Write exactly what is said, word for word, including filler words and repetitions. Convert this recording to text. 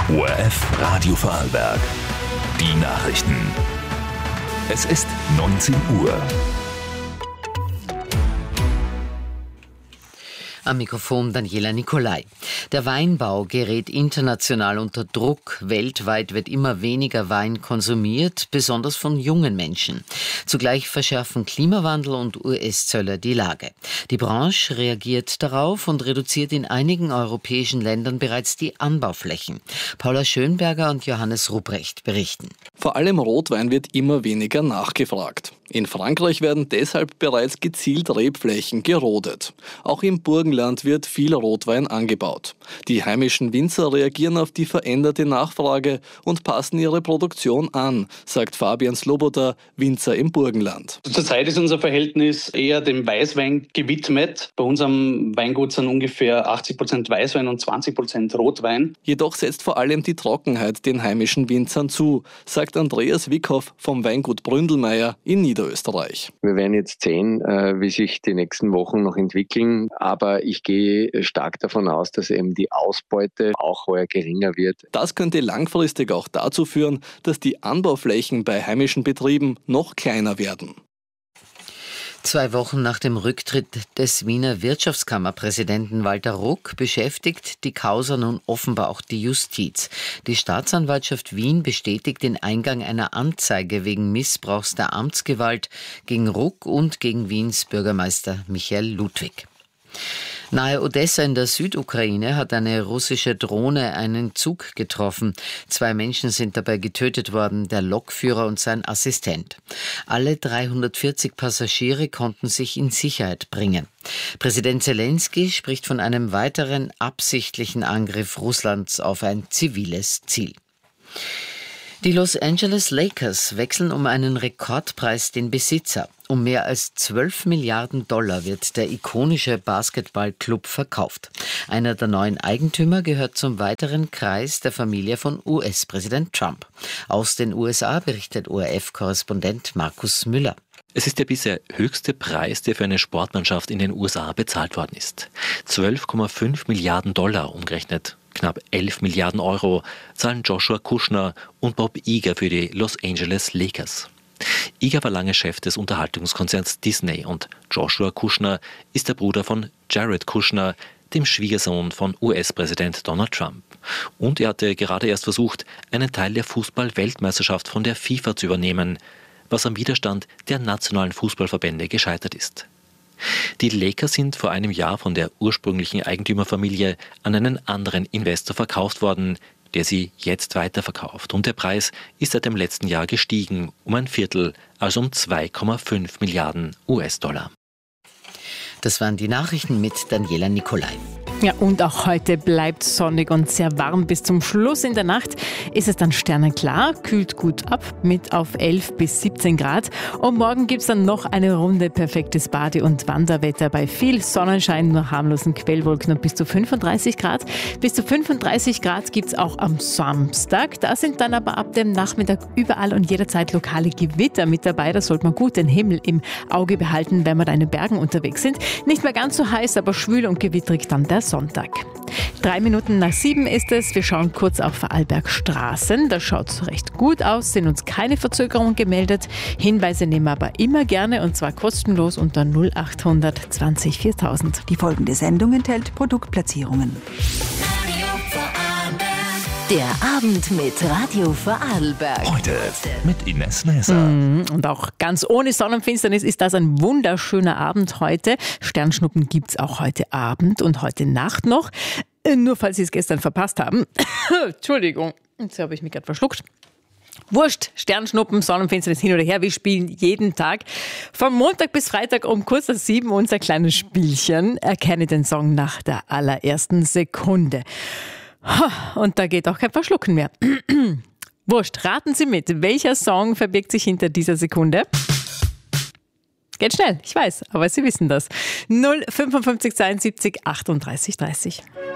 O R F Radio Vorarlberg. Die Nachrichten. Es ist neunzehn Uhr. Am Mikrofon Daniela Nicolai. Der Weinbau gerät international unter Druck. Weltweit wird immer weniger Wein konsumiert, besonders von jungen Menschen. Zugleich verschärfen Klimawandel und U S-Zölle die Lage. Die Branche reagiert darauf und reduziert in einigen europäischen Ländern bereits die Anbauflächen. Paula Schönberger und Johannes Ruprecht berichten. Vor allem Rotwein wird immer weniger nachgefragt. In Frankreich werden deshalb bereits gezielt Rebflächen gerodet. Auch im Burgenland wird viel Rotwein angebaut. Die heimischen Winzer reagieren auf die veränderte Nachfrage und passen ihre Produktion an, sagt Fabian Sloboda, Winzer im Burgenland. Zurzeit ist unser Verhältnis eher dem Weißwein gewidmet. Bei unserem Weingut sind ungefähr achtzig Prozent Weißwein und zwanzig Prozent Rotwein. Jedoch setzt vor allem die Trockenheit den heimischen Winzern zu, sagt Andreas Wickhoff vom Weingut Bründelmeier in Niederösterreich. Wir werden jetzt sehen, wie sich die nächsten Wochen noch entwickeln, aber ich gehe stark davon aus, dass eben die Ausbeute auch heuer geringer wird. Das könnte langfristig auch dazu führen, dass die Anbauflächen bei heimischen Betrieben noch kleiner werden. Zwei Wochen nach dem Rücktritt des Wiener Wirtschaftskammerpräsidenten Walter Ruck beschäftigt die Causa nun offenbar auch die Justiz. Die Staatsanwaltschaft Wien bestätigt den Eingang einer Anzeige wegen Missbrauchs der Amtsgewalt gegen Ruck und gegen Wiens Bürgermeister Michael Ludwig. Nahe Odessa in der Südukraine hat eine russische Drohne einen Zug getroffen. Zwei Menschen sind dabei getötet worden, der Lokführer und sein Assistent. Alle dreihundertvierzig Passagiere konnten sich in Sicherheit bringen. Präsident Zelensky spricht von einem weiteren absichtlichen Angriff Russlands auf ein ziviles Ziel. Die Los Angeles Lakers wechseln um einen Rekordpreis den Besitzer. Um mehr als zwölf Milliarden Dollar wird der ikonische Basketballclub verkauft. Einer der neuen Eigentümer gehört zum weiteren Kreis der Familie von U S-Präsident Trump. Aus den U S A berichtet O R F-Korrespondent Markus Müller. Es ist der bisher höchste Preis, der für eine Sportmannschaft in den U S A bezahlt worden ist. zwölf Komma fünf Milliarden Dollar umgerechnet. Knapp elf Milliarden Euro zahlen Joshua Kushner und Bob Iger für die Los Angeles Lakers. Iger war lange Chef des Unterhaltungskonzerns Disney und Joshua Kushner ist der Bruder von Jared Kushner, dem Schwiegersohn von U S-Präsident Donald Trump. Und er hatte gerade erst versucht, einen Teil der Fußball-Weltmeisterschaft von der FIFA zu übernehmen, was am Widerstand der nationalen Fußballverbände gescheitert ist. Die Lakers sind vor einem Jahr von der ursprünglichen Eigentümerfamilie an einen anderen Investor verkauft worden, der sie jetzt weiterverkauft. Und der Preis ist seit dem letzten Jahr gestiegen um ein Viertel, also um zwei Komma fünf Milliarden U S-Dollar. Das waren die Nachrichten mit Daniela Nicolai. Ja, und auch heute bleibt sonnig und sehr warm. Bis zum Schluss in der Nacht ist es dann sternenklar, kühlt gut ab mit auf elf bis siebzehn Grad. Und morgen gibt es dann noch eine Runde perfektes Bade- und Wanderwetter bei viel Sonnenschein, nur harmlosen Quellwolken und bis zu fünfunddreißig Grad. Bis zu fünfunddreißig Grad gibt es auch am Samstag. Da sind dann aber ab dem Nachmittag überall und jederzeit lokale Gewitter mit dabei. Da sollte man gut den Himmel im Auge behalten, wenn wir da in den Bergen unterwegs sind. Nicht mehr ganz so heiß, aber schwül und gewittrig dann der Sonntag. Drei Minuten nach sieben ist es. Wir schauen kurz auf Vorarlberg Straßen. Da schaut es recht gut aus, sind uns keine Verzögerungen gemeldet. Hinweise nehmen wir aber immer gerne und zwar kostenlos unter null acht hundert zwanzig viertausend. Die folgende Sendung enthält Produktplatzierungen. Der Abend mit Radio Vorarlberg. Heute mit Ines Näser. Mm, und auch ganz ohne Sonnenfinsternis ist das ein wunderschöner Abend heute. Sternschnuppen gibt es auch heute Abend und heute Nacht noch. Äh, nur falls Sie es gestern verpasst haben. Entschuldigung, jetzt habe ich mich gerade verschluckt. Wurscht, Sternschnuppen, Sonnenfinsternis hin oder her. Wir spielen jeden Tag von Montag bis Freitag um kurz nach sieben unser kleines Spielchen. Erkenne den Song nach der allerersten Sekunde. Und da geht auch kein Verschlucken mehr. Wurscht, raten Sie mit. Welcher Song verbirgt sich hinter dieser Sekunde? Geht schnell, ich weiß, aber Sie wissen das. null fünfundfünfzig zweiundsiebzig achtunddreißig dreißig.